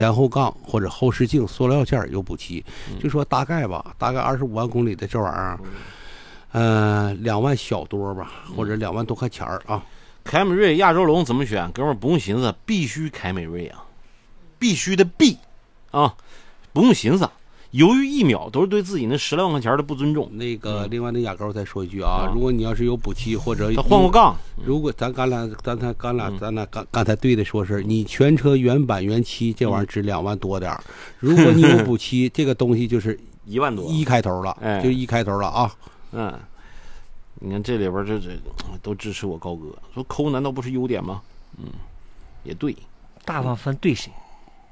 前后杠或者后视镜、塑料件有补漆，就说大概25万公里的这玩意儿，2万小多吧，或者2万多块钱啊。 凯美瑞、亚洲龙怎么选？哥们儿不用寻思，必须凯美瑞啊，必须的必啊，不用寻思。犹豫1秒都是对自己那10来万块钱的不尊重。 那个，另外那雅高再说一句啊，如果你要是有补漆或者他换过杠， 如果咱俩刚才对的说是，你全车原版原漆这玩意儿值2万多点儿，如果你有补漆，这个东西就是 1万多 ，1开头了，就1开头了啊。 你看这里边这都支持我高哥，说抠难道不是优点吗？也对， 大方分对谁？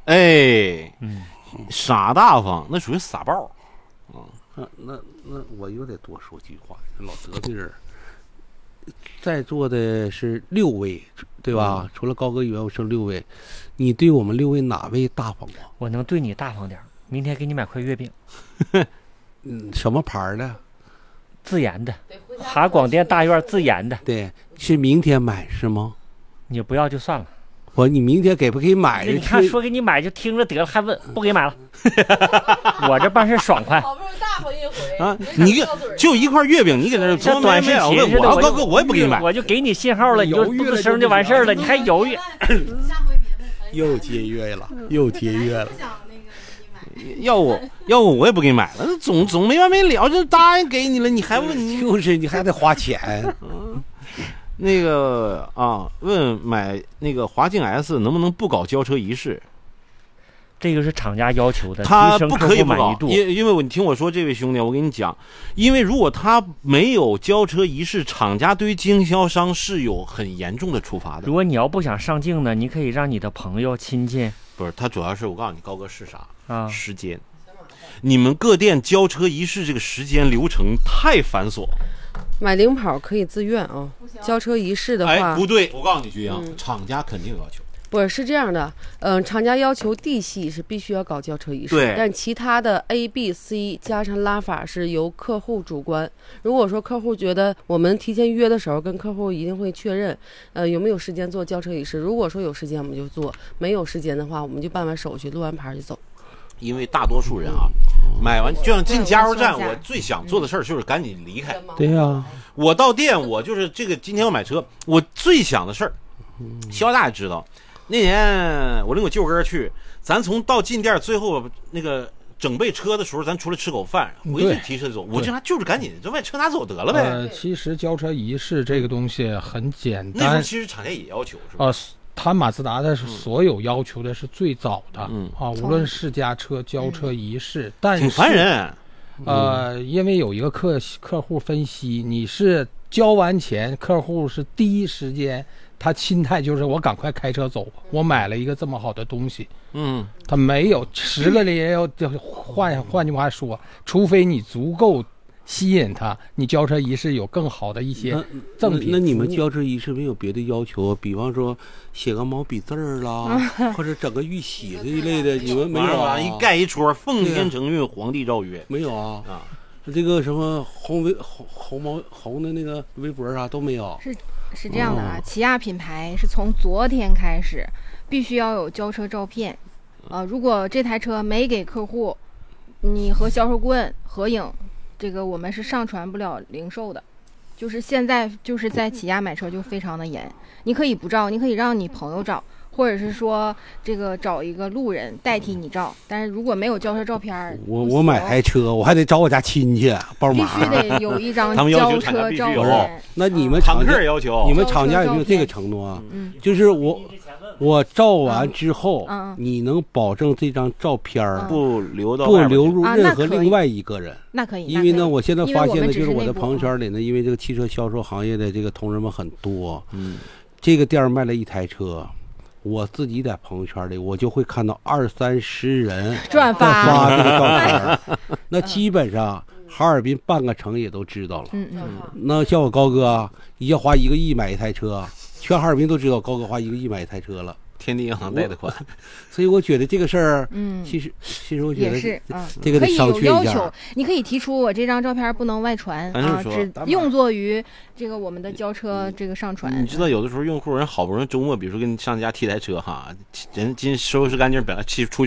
傻大方那属于傻爆那我又得多说句话，老得罪人。在座的是6位，对吧？除了高哥以外，我剩6位。你对我们6位哪位大方过？ 我能对你大方点，明天给你买块月饼。 什么牌的？ 自研的，哈广电大院自研的。 对，是明天买是吗？ 你不要就算了。 你明天给不给买？ 你看说给你买就听着得了，还问不给买了。我这办事爽快。 好不容易大方一回啊！你就1块月饼，你给那这短视频似的， 高哥我也不给你买， 我就给你信号了，你就不吱声就完事儿了，你还犹豫。 又节约了，又节约了。 要我也不给你买了，总没完没了，就答应给你了，你还问你， 就是你还得花钱。 那个问买那个华境 S 能不能不搞交车仪式？ 这个是厂家要求的， 他不可以不搞， 满意度。 因为你听我说，这位兄弟，我跟你讲，因为如果他没有交车仪式，厂家对于经销商是有很严重的处罚的。 如果你要不想上镜呢，你可以让你的朋友、亲戚。 不是，他主要是我告诉你，高哥是啥时间。你们各店交车仪式这个时间流程太繁琐。 买零跑可以自愿啊，交车仪式的话， 不对，我告诉你句啊，厂家肯定有要求。 不是这样的，厂家要求 D 系是必须要搞交车仪式， 对， 但其他的 A、B、C 加上拉法是由客户主观。如果说客户觉得我们提前约的时候，跟客户一定会确认，有没有时间做交车仪式。如果说有时间我们就做，没有时间的话，我们就办完手续、录完牌就走。 因为大多数人买完就像进加油站，我最想做的事儿就是赶紧离开。 对呀， 我到店，我就是这个今天要买车，我最想的事儿，肖大也知道。那年我领我舅哥去，咱从到进店最后那个整备车的时候，咱出来吃口饭，回去提车走。我这就是赶紧就把车拿走得了呗。 其实交车仪式这个东西很简单。 那时候其实厂家也要求是吧？ 他马自达的所有要求的是最早的无论试驾车交车仪式，但是挺烦人。 因为有一个客户分析，你是交完钱，客户是第一时间，他心态就是我赶快开车走，我买了一个这么好的东西。他没有10个里也有，换句话说，除非你足够吸引他，你交车仪式有更好的一些赠品。 那你们交车仪式没有别的要求？比方说写个毛笔字儿啦，或者整个玉玺这一类的，你们没有啊？ 一盖一戳，奉天承运，皇帝诏曰， 没有啊？这个什么红的那个围脖啥都没有。 是这样的啊，起亚品牌是从昨天开始必须要有交车照片。如果这台车没给客户，你和销售顾问合影，这个我们是上传不了零售的。就是现在就是在起亚买车就非常的严，你可以不照，你可以让你朋友照，或者是说这个找一个路人代替你照，但是如果没有交车照片， 我买台车我还得找我家亲戚帮忙， 必须得有一张交车照片。 那你们厂家要求， 你们厂家有没有这个承诺啊？就是我照完之后，你能保证这张照片不流入任何另外一个人？ 那可以。 因为呢，我现在发现的就是我的朋友圈里呢，因为这个汽车销售行业的这个同仁们很多，这个店卖了一台车，我自己在朋友圈里，我就会看到20-30人转发这个照片，那基本上哈尔滨半个城也都知道了。那像我高哥，你要花1个亿买一台车。全哈尔滨都知道高哥花1个亿买一台车了， 天地银行贷的款。 所以我觉得这个事儿， 嗯， 其实我觉得也是这个得可以有商榷一下要求。你可以提出我这张照片不能外传啊， 咱就说只用作于这个我们的交车这个上传。 你知道有的时候用户人好不容易周末，比如说跟上家提台车哈，人今收拾干净，本来出去